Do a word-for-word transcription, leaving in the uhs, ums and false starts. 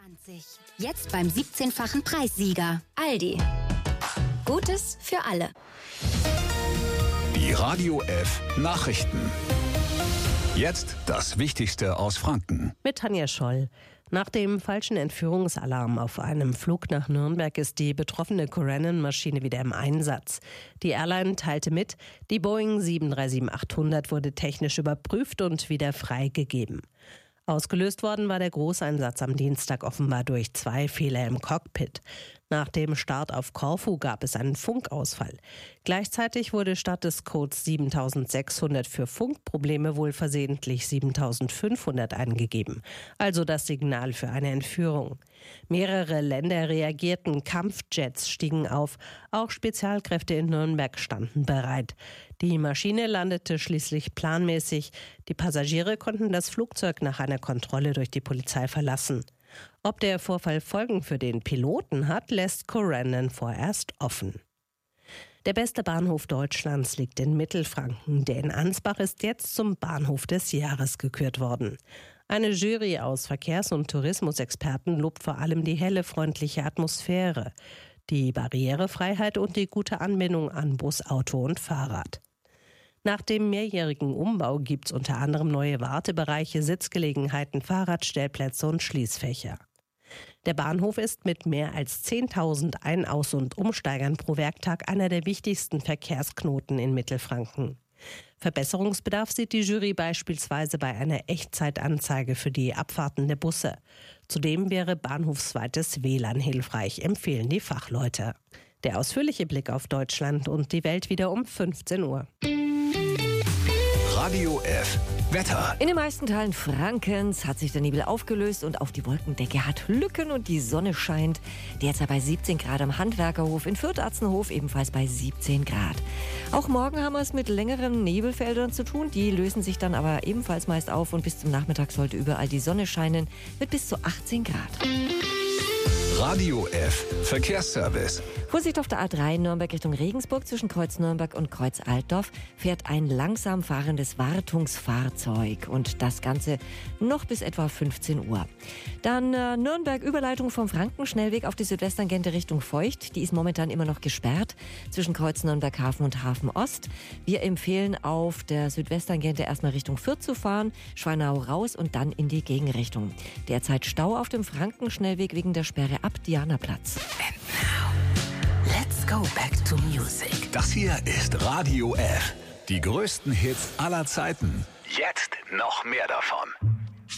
zwanzig. Jetzt beim siebzehnfachen Preissieger. Aldi. Gutes für alle. Die Radio F Nachrichten. Jetzt das Wichtigste aus Franken. Mit Tanja Scholl. Nach dem falschen Entführungsalarm auf einem Flug nach Nürnberg ist die betroffene Corendon-Maschine wieder im Einsatz. Die Airline teilte mit, die Boeing sieben drei sieben achthundert wurde technisch überprüft und wieder freigegeben. Ausgelöst worden war der Großeinsatz am Dienstag offenbar durch zwei Fehler im Cockpit. Nach dem Start auf Korfu gab es einen Funkausfall. Gleichzeitig wurde statt des Codes siebentausendsechshundert für Funkprobleme wohl versehentlich siebentausendfünfhundert eingegeben, also das Signal für eine Entführung. Mehrere Länder reagierten, Kampfjets stiegen auf, auch Spezialkräfte in Nürnberg standen bereit. Die Maschine landete schließlich planmäßig. Die Passagiere konnten das Flugzeug nach einer Kontrolle durch die Polizei verlassen. Ob der Vorfall Folgen für den Piloten hat, lässt Corendon vorerst offen. Der beste Bahnhof Deutschlands liegt in Mittelfranken. Der in Ansbach ist jetzt zum Bahnhof des Jahres gekürt worden. Eine Jury aus Verkehrs- und Tourismusexperten lobt vor allem die helle, freundliche Atmosphäre, die Barrierefreiheit und die gute Anbindung an Bus, Auto und Fahrrad. Nach dem mehrjährigen Umbau gibt es unter anderem neue Wartebereiche, Sitzgelegenheiten, Fahrradstellplätze und Schließfächer. Der Bahnhof ist mit mehr als zehntausend Ein-, Aus- und Umsteigern pro Werktag einer der wichtigsten Verkehrsknoten in Mittelfranken. Verbesserungsbedarf sieht die Jury beispielsweise bei einer Echtzeitanzeige für die Abfahrten der Busse. Zudem wäre bahnhofsweites W L A N hilfreich, empfehlen die Fachleute. Der ausführliche Blick auf Deutschland und die Welt wieder um fünfzehn Uhr. Radio F Wetter. In den meisten Teilen Frankens hat sich der Nebel aufgelöst und auch die Wolkendecke hat Lücken und die Sonne scheint. Derzeit bei siebzehn Grad am Handwerkerhof, in Fürth-Atzenhof ebenfalls bei siebzehn Grad. Auch morgen haben wir es mit längeren Nebelfeldern zu tun. Die lösen sich dann aber ebenfalls meist auf und bis zum Nachmittag sollte überall die Sonne scheinen mit bis zu achtzehn Grad. Radio F Verkehrsservice. Vorsicht auf der A drei Nürnberg Richtung Regensburg. Zwischen Kreuz Nürnberg und Kreuz Altdorf fährt ein langsam fahrendes Wartungsfahrzeug und das Ganze noch bis etwa fünfzehn Uhr. Dann äh, Nürnberg Überleitung vom Frankenschnellweg auf die Südwesttangente Richtung Feucht. Die ist momentan immer noch gesperrt zwischen Kreuz Nürnberg Hafen und Hafen Ost. Wir empfehlen auf der Südwesttangente erstmal Richtung Fürth zu fahren, Schweinau raus und dann in die Gegenrichtung. Derzeit Stau auf dem Frankenschnellweg wegen der Sperre ab Dianaplatz. Let's go back to music. Das hier ist Radio F. Die größten Hits aller Zeiten. Jetzt noch mehr davon.